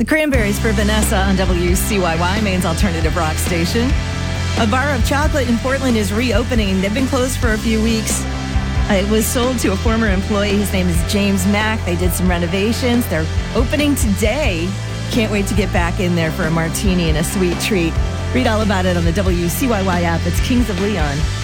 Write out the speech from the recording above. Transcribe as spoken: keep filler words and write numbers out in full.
The Cranberries for Vanessa on W C Y Y, Maine's alternative rock station. A bar of chocolate in Portland is reopening. They've been closed for a few weeks. It was sold to a former employee. His name is James Mack. They did some renovations. They're opening today. Can't wait to get back in there for a martini and a sweet treat. Read all about it on the W C Y Y app. It's Kings of Leon.